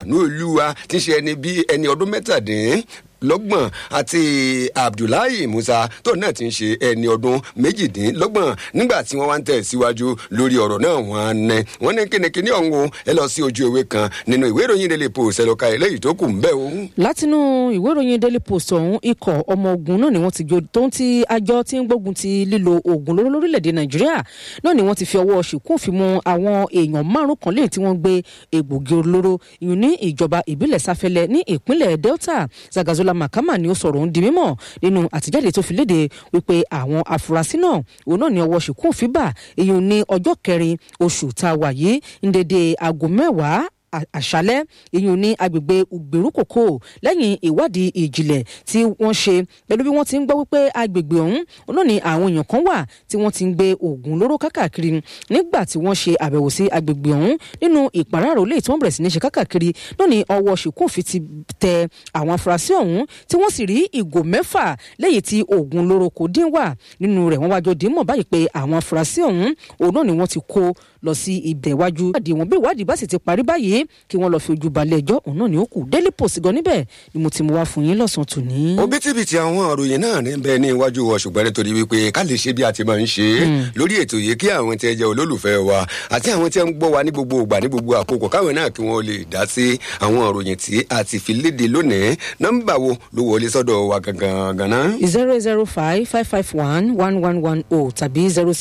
Àánúolúwa tí ń ṣe ẹni ọdún mẹ́tàdínlọ́gbọ̀n àti Abdullahi Musa tó náà ti ń ṣe ẹni ọdún méjìdínlọ́gbọ̀n nígbà tí wọ́n wá ń tẹ̀ síwájú lórí ọ̀rọ̀ náà wọ́n ní kínníkínní ọ̀hún ẹ lọ sí ojú ewé kan nínú ìwé ìròyìn Daily Post ẹ lọ ka eléyìí tó kù ń bẹ̀ o. látinú ìwé ìròyìn Daily Post ọ̀hún ikọ̀ ọmọ ogun náà ni wọ́n ti jó tó ń ti àjọ tí ń gbógun ti lílo oògùn olóró lórílẹ̀‐èdè Nàìjíríà náà ni wọ́n ti fi ọwọ́ ṣìkún fi mú àwọn èèyàn 5 kan lẹ́yìn tí wọ́n gbé egbògi olóró ìyún ní ìjọba ìbílẹ̀ Sáfẹ́lẹ́ ní ìpínlẹ̀ Delta. Zagazola Makama ni ó sọ̀rọ̀ ń di mímọ̀ nínú àtijáde tó fi léde wípé àwọn afurasí náà òun náà ni ọwọ́ ṣìkún fi bà ìyún ní ọjọ́ 4 oṣù tá a wà yìí ń dédé aago 10 àṣálẹ́ ìyún ní agbègbè Ùgbèrúkòkò lẹ́yìn ìwádìí ìjìnlẹ̀ tí wọ́n ṣe pẹ̀lú bí wọ́n ti ń gbọ́ wípé agbègbè ọ̀hún náà ni àwọn èèyàn kan wà tí wọ́n ti ń gbé oògùn olóró kákàkiri nígbà tí wọ́n ṣe àbẹ̀wò sí agbègbè ọ̀hún nínú ìpàráàrò lè tí wọ́n bẹ̀rẹ̀ sí ní ṣe kákàkiri náà ni ọwọ́ ṣìkún fi ti tẹ àwọn afurasí ọ̀hún tí wọ́n sì rí ìgò 6 lẹ́yìn tí oògùn olóró kò dín wà nínú rẹ̀ wọ́n wájọ dìímọ̀ báyìí pé àwọn afurasí ọ̀hún òun náà ni wọ́n ti kó lọ sí ibẹ̀ wájú ìwádìí bí ìwádìí bá sì ti parí báyìí kí wọ́n lọ fi ojú balẹ̀ ẹjọ́ òun náà ni ó kù. Daily Post gan níbẹ̀ ni mo ti mú wá fún yín lọ́sàn-án tòní. òbítíbitì àwọn òròyìn náà ní bẹ ní iwájú wa ṣùgbọ́n nítorí wípé ká lè ṣe bí a ti máa ń ṣe lórí ètò yìí kí àwọn tí ẹ jẹ́ olólùfẹ́ wa àti àwọn tí ẹ ń gbọ́ wa ní gbogbo ìgbà ní gbogbo àkókò káwọn náà kí wọ́n lè dá sí àwọn òròyìn tí a ti fi léde lónìí. nọ́mbà wo ló wọlé sọ́dọ̀ wa gangan? 005551110 tàbí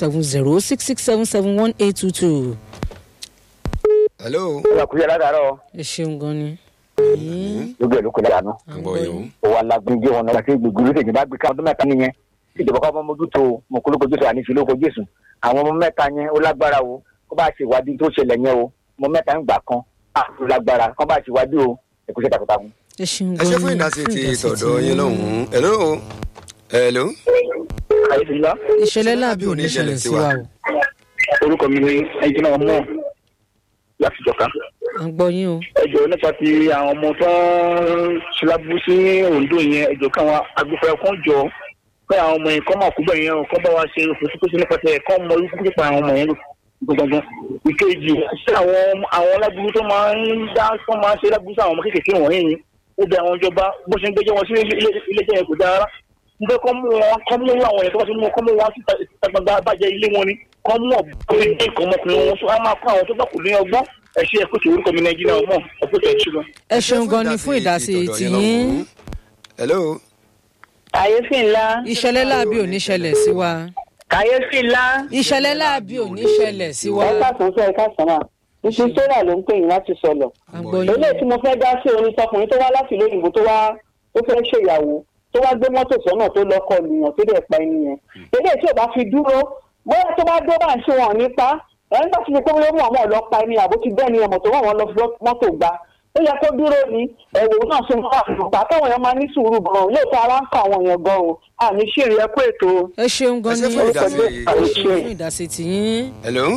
07066771822. hello. Ìyàkúyẹ́ ládàárọ̀. ẹ ṣeun gan ni. Gbogbo ẹ̀ ló kọjá àná. Ó wà lágbègbè wọn náà. Àti gbogbo olóṣèlú bá gbé ká ọdún 3 nìyẹn. Ìjọba kọ́ ọmọ mójútó mọ̀kúlókò Jésù àní ìfìlókò Jésù. Àwọn ọmọ 3 yẹn ó lágbára o. Kó bá ṣe ìwádìí tó ṣẹlẹ̀ yẹn o. Ọmọ 3 ń gbà kan. Ó lágbára. Kó bá ṣe ìwádìí o. Ẹ̀kú ṣe takuntakun. ẹ ṣeun gan ni. ẹ ṣe fún ìdásí ti tọ̀dọ̀ yín lọ́hùn-ún. hello. Àyèfìlá. ìṣẹ̀lẹ̀ láàbí ò ní ṣẹlẹ̀ sí wa o. Orúkọ mi ni ẹnjìnà ọmọ láti jọ̀ká. à ń gbọ́ yín o. Ẹjọ́ nípa ti àwọn ọmọ tó ń ṣílábù sí Oǹdó yẹn ẹjọ́ káwọn agbófinró kan jọ pé àwọn ọmọ yẹn kọ́ máa kú bẹ́ẹ̀ yẹn kọ́ bá wa ṣe òfin nípa tẹ̀ kọ́ mọ ikú nípa àwọn ọmọ yẹn gbọ̀ngàn. Ìkejì ṣé àwọn aláburú tó máa ń ṣe láburú sí àwọn ọmọ kéékèèké wọ̀nyí ni ó bẹ àwọn ìjọba bó ṣe ń gbẹ́jọ́ wọn sí ilé-iṣẹ́ yẹn kò dáa rárá. N fẹ́ kọ́ mú àwọn yẹn tó bá ti mú kọ́ mú wọn síta gbangba bàjẹ́ ilé wọn ni kọ́ mú ọ̀gbọ́n ọmọkùnrin wọn sọ á máa kọ́ àwọn tó bá kù ní ọgbọ́n ẹ ṣe ẹkọ tí orúkọ mi Nàìjíríà ọmọ ọpọ tẹ ẹ ṣùgbọ́n. ẹ ṣeun gan ni fún ìdásí tiyín. hello. kàyéfì ńlá. ìṣẹ̀lẹ̀ láàbí ò ní ṣẹlẹ̀ sí wa. kàyéfì ńlá. ìṣẹ̀lẹ̀ láàbí ò ní ṣẹlẹ̀ sí wa. ẹ káàsán sọ ẹ káàsán náà iṣu sóra ló ń pè yín láti sọlọ. eléyìí tí mo fẹ́ dá sí orin tọkùnrin tó wá láti ìlú òyìnbó tó fẹ́ ṣèyàwó tó wá gbé mọ́tò sọ́nà tó lọ́kọ nìyàn tó dẹ̀ pa ẹni yẹn. eléyìí tí ò bá fi dúró bóyá tó bá dó bá ń ṣe wọn nípa ẹni bá ti fi kówó lórí àwọn ọlọ́pàá ẹni àbó ti bẹ́ẹ̀ ni ẹ̀mọ̀ tó wọ́n wọn lọ fi mọ́tò gbà ó yẹ kó dúró ní ẹ̀wò náà ṣe máa ń gbà káwọn èèyàn máa ní sùúrù gan-an lóòótọ́ ara ń kọ àwọn èèyàn gan-an àmì ṣèrè ẹkú ètò. ẹ ṣeun gan ni fún ìdásí tiyín. hello.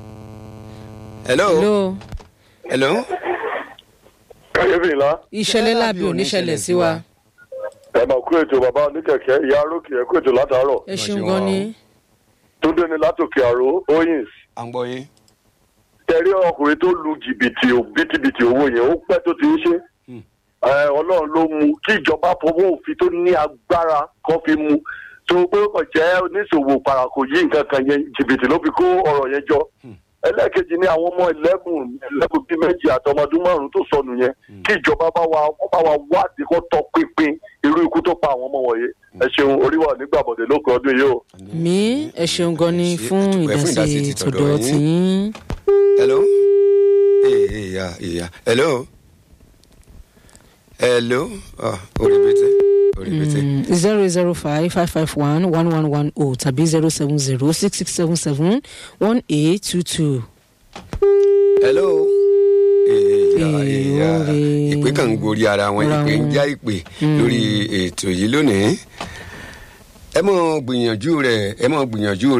kàyéfì ńlá. ìṣẹ̀lẹ̀ láàbí ò ní ṣẹlẹ̀ sí wa. ẹ máa kú ètò bàbá oníkẹ̀kẹ́ ìyá arókè ẹ kú ètò látàárọ̀. ẹ ṣeun gan ni. Túndé ni látòkè àrò oyins. à ń gbọ́ yín. tẹ̀rí ọkùnrin tó lu bìtìbìtì owó yẹn ó pẹ́ tó ti ń ṣe. Ọlọ́run ló mú kí ìjọba fọwọ́ òfin tó ní agbára kan fi mú tó pé kò jẹ́ oníṣòwò parakò yí nǹkan kan yẹn jìbìtì ló fi kó ọ̀rọ̀ yẹn jọ. ẹlẹ́ẹ̀kejì ni àwọn ọmọ 11 bíi 2 àtọmọdún 5 tó sọnù yẹn kí ìjọba bá wa wádìí kó tọ pinpin irú ikú tó pa àwọn ọmọ wọ̀nyí. ẹ ṣeun oríwà nígbàbọ̀dé lókè ọdún yìí o. mi ẹ ṣeun gan ni fún ìdásí tọ̀dọ̀ tiyín. hello. hello. orí bẹ́tẹ̀. 005551110 tàbí 07066771822. hello. ìpè kan ń gorí ara wọn ìpè ń já ìpè lórí ètò yìí lónìí. ẹ mọ̀ gbìyànjú rẹ̀